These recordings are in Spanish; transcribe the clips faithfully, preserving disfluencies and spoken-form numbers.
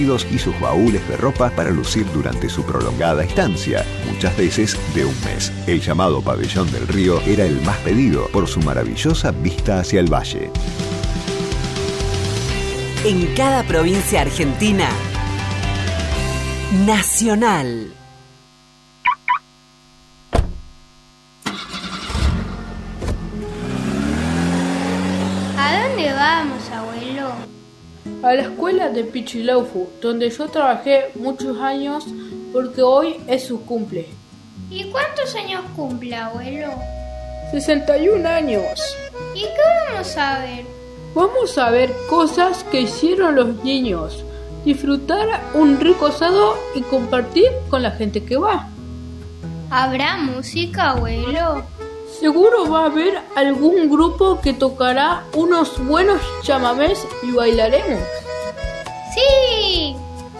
y sus baúles de ropa para lucir durante su prolongada estancia, muchas veces de un mes. El llamado Pabellón del Río era el más pedido por su maravillosa vista hacia el valle. En cada provincia argentina, Nacional. ¿A dónde vamos, abuelo? A la escuela de Pichileufu, donde yo trabajé muchos años porque hoy es su cumple. ¿Y cuántos años cumple, abuelo? sesenta y un años. ¿Y qué vamos a ver? Vamos a ver cosas que hicieron los niños, disfrutar un rico asado y compartir con la gente que va. ¿Habrá música, abuelo? Seguro va a haber algún grupo que tocará unos buenos chamamés y bailaremos. ¡Sí!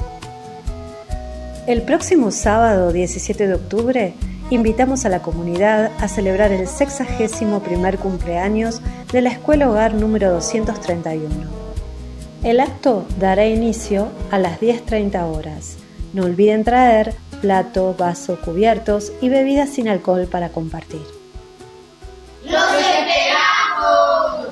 El próximo sábado diecisiete de octubre invitamos a la comunidad a celebrar el sexagésimo primer cumpleaños de la Escuela Hogar número doscientos treinta y uno. El acto dará inicio a las diez treinta horas. No olviden traer plato, vaso, cubiertos y bebidas sin alcohol para compartir. ¡Los esperamos!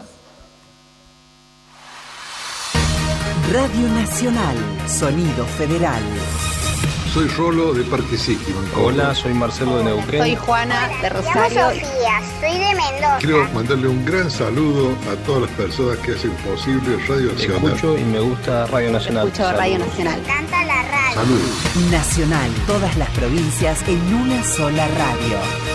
Radio Nacional, Sonido Federal. Soy Rolo de Parque City. Hola, soy Marcelo de Neuquén. Soy Juana de Rosario. Soy Sofía, soy de Mendoza. Quiero mandarle un gran saludo a todas las personas que hacen posible Radio Nacional. Escucho y me gusta Radio Nacional. Escucho Saludos. Radio Nacional. Me encanta la radio. Saludos. Nacional, todas las provincias en una sola radio.